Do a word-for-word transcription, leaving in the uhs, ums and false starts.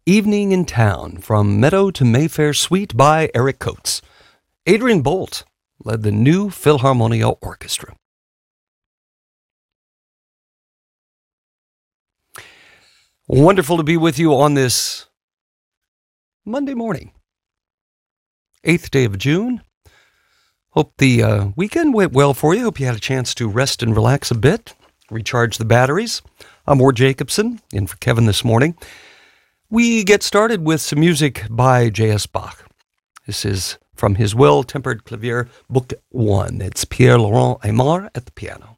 Evening in Town from Meadow to Mayfair Suite by Eric Coates. Adrian Bolt led the New Philharmonia Orchestra. Wonderful to be with you on this Monday morning, eighth day of June. Hope the uh, weekend went well for you. Hope you had a chance to rest and relax a bit, recharge the batteries. I'm Ward Jacobson, in for Kevin this morning. We get started with some music by J S. Bach. This is from his Well-Tempered Clavier, Book One. It's Pierre-Laurent Aimard at the piano.